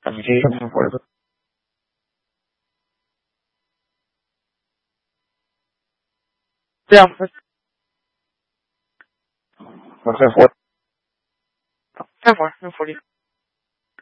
Sí, por eso. Ja, No se fue. ja, voor die.